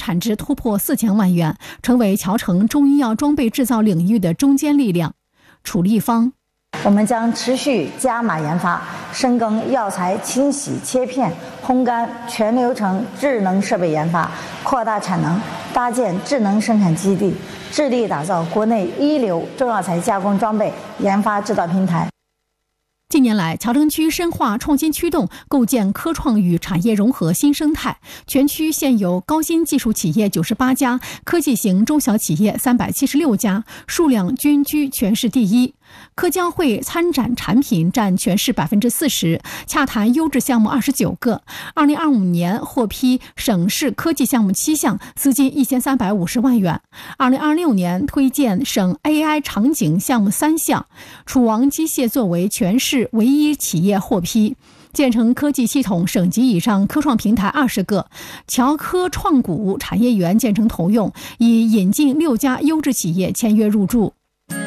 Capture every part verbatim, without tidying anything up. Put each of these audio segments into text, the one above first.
产值突破四千万元，成为侨城中医药装备制造领域的中坚力量。楚立方， 我们将持续加码研发，深耕药材清洗、切片、烘干全流程智能设备研发，扩大产能，搭建智能生产基地，致力打造国内一流中药材加工装备研发制造平台。 近年来，侨城区深化创新驱动，构建科创与产业融合新生态。全区现有高新技术企业九十八家，科技型中小企业三百七十六家，数量均居全市第一。科交会参展产品占全市百分之四十，洽谈优质项目二十九个。二零二五年获批省市科技项目七项，资金一千三百五十万元。二零二六年推荐省 A I 场景项目三项，楚王机械作为全市唯一企业获批。建成科技系统省级以上科创平台二十个，侨科创股产业园建成投用，已引进六家优质企业签约入驻。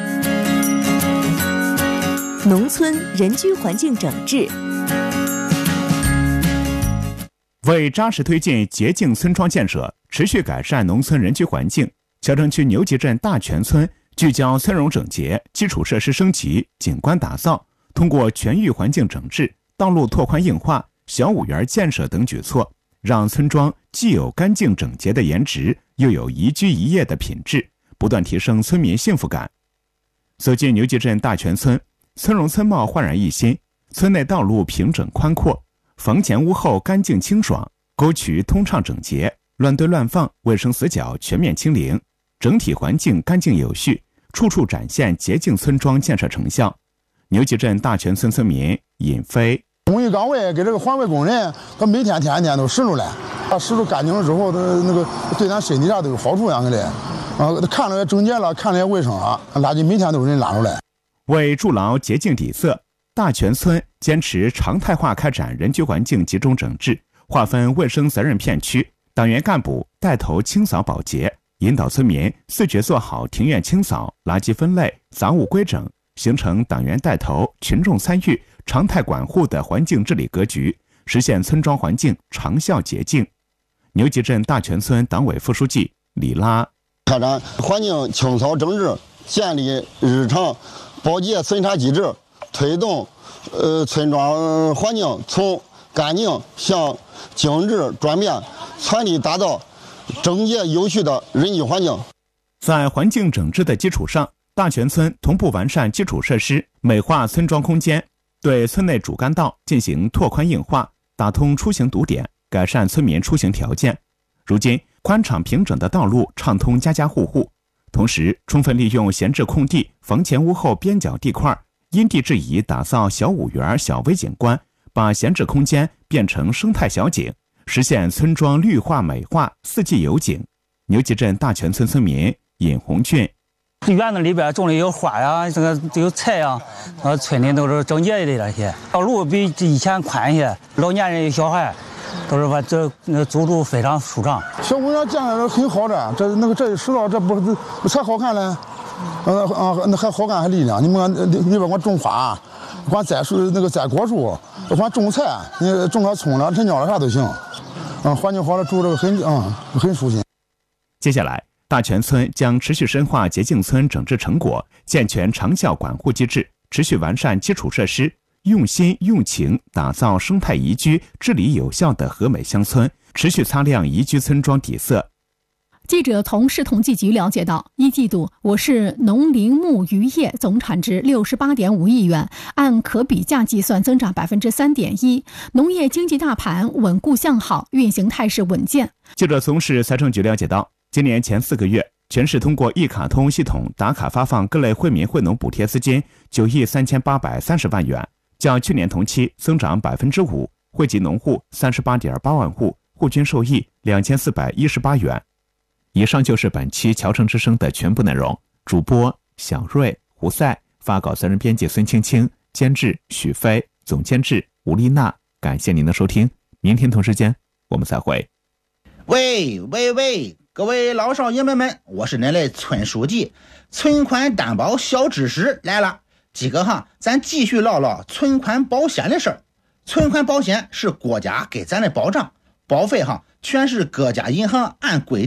农村人居环境整治。 为扎实推进洁净村庄建设，持续改善农村人居环境，侨城区牛集镇大全村聚焦村容整洁、基础设施升级、景观打造，通过全域环境整治、道路拓宽硬化、小五园建设等举措，让村庄既有干净整洁的颜值，又有宜居宜业的品质，不断提升村民幸福感。走进牛集镇大全村，村容村貌焕然一新，村内道路平整宽阔，房前屋后干净清爽，沟渠通畅整洁，乱堆乱放、卫生死角全面清零，整体环境干净有序，处处展现洁净村庄建设成效。牛集镇大全村村民尹飞， 公益岗位给这个环卫工人，他每天天天都拾出来，他拾出干净了之后，他那个对咱身体上都有好处样的嘞。啊，看了也整洁了，看了也卫生了，垃圾每天都有人拉出来。 为筑牢洁净底色，大全村坚持常态化开展人居环境集中整治，划分卫生责任片区，党员干部带头清扫保洁，引导村民自觉做好庭院清扫、垃圾分类、杂物归整，形成党员带头、群众参与、常态管护的环境治理格局，实现村庄环境长效洁净。牛集镇大全村党委副书记李拉， 开展环境清扫整治，建立日常保洁巡查机制，推动呃村庄环境从干净向精致转变，全力打造整洁有序的人居环境。 在环境整治的基础上，大全村同步完善基础设施，美化村庄空间，对村内主干道进行拓宽硬化，打通出行堵点，改善村民出行条件。如今，宽敞平整的道路畅通家家户户。同时，充分利用闲置空地、房前屋后边角地块，因地制宜打造小五园、小微景观，把闲置空间变成生态小景，实现村庄绿化美化、四季有景。牛集镇大全村村民尹红俊， 园子里边种的有花呀，这个有菜呀，呃，村里都是整洁的那些，道路比以前宽一些，老年人、小孩都是把这那走路非常舒畅。 小五园建的很好的，这那个这石头这不不才好看嘞，呃啊那还好看还力量。你们看里边光种花，光栽树那个栽果树，光种菜，你种个葱了、陈椒了啥都行。啊，环境好了，住这个很啊很舒心。 接下来，大全村将持续深化洁净村整治成果，健全长效管护机制，持续完善基础设施，用心用情打造生态宜居、治理有效的和美乡村，持续擦亮宜居村庄底色。 记者从市统计局了解到，一季度我市农林牧渔业总产值六十八点五亿元，按可比价计算增长百分之三点一，农业经济大盘稳固向好，运行态势稳健。 记者从市财政局了解到，今年前四个月，全市通过一卡通系统打卡发放各类惠民惠农补贴资金九亿三千八百三十万元，较去年同期增长百分之五，惠及农户三十八点八万户，户均受益两千四百一十八元。以上就是本期侨城之声的全部内容。主播小瑞、胡赛，发稿责任编辑孙青青，监制许飞，总监制吴丽娜。感谢您的收听，明天同时间我们再会。 喂喂喂，各位老少爷们们，我是恁的村书记，存款担保小知识来了。今个哈，咱继续唠唠存款保险的事儿。存款保险是国家给咱的保障，保费哈全是各家银行按规